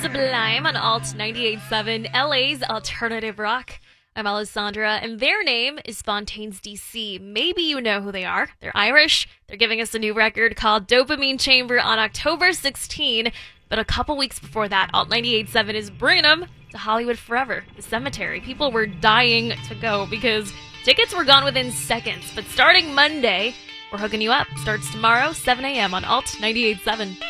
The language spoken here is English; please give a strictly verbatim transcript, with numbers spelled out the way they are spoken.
Sublime on Alt ninety-eight point seven, L A's alternative rock. I'm Alessandra, and their name is Spontane's D C. Maybe you know who they are. They're Irish. They're giving us a new record called Dopamine Chamber on October sixteenth. But a couple weeks before that, Alt ninety-eight point seven is bringing them to Hollywood Forever, the cemetery. People were dying to go because tickets were gone within seconds. But starting Monday, we're hooking you up. Starts tomorrow, seven a.m. on Alt ninety-eight point seven.